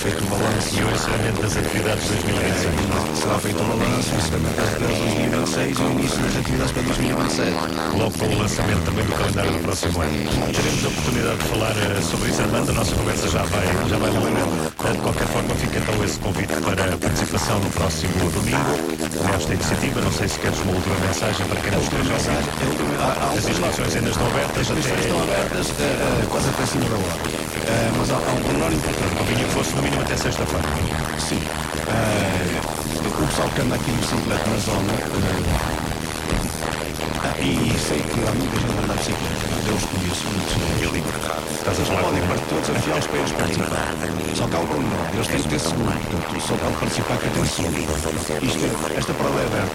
feito o balanço. E o encerramento das atividades de 2026. Será feito o balanço, o encerramento das atividades de 2026 e o início das atividades para 2027. Logo com o lançamento também do calendário do próximo ano. Teremos a oportunidade de falar sobre isso, Armando. A nossa conversa já vai longa. De qualquer forma, fica então esse convite para a participação no próximo domingo nesta iniciativa. Não sei se queres uma última mensagem para quem nos esteja a ouvir. As inscrições ainda estão abertas. As inscrições estão abertas quase até cima da hora. Mas há um pormenor importante. Convinha que fosse no mínimo até sexta-feira. Sim. O pessoal que anda aqui no bicicleta na zona, e sei que há muita gente a andar de bicicleta, eu os conheço, E a liberdade. Estás a falar podem comigo. todos afiar-os para eles participar. Só que há um pormenor, eles têm que ter seguro, portanto, só pode participar quem tem seguro. Esta prova é aberta